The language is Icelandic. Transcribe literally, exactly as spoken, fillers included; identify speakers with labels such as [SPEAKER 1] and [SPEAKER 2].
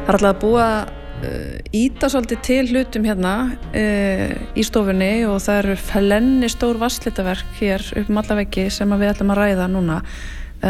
[SPEAKER 1] Það er alltaf að búa uh, íta svolítið til hlutum hérna uh, í stofunni og það eru flenni stór vatnslitaverk hér upp um alla veggi sem við ætlum að ræða núna.